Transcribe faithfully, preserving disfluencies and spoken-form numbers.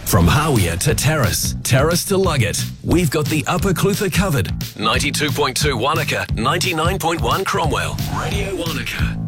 From Hawea to Terrace, Terrace to Luggett, we've got the Upper Clutha covered. ninety-two point two Wanaka, ninety-nine point one Cromwell. Radio Wanaka.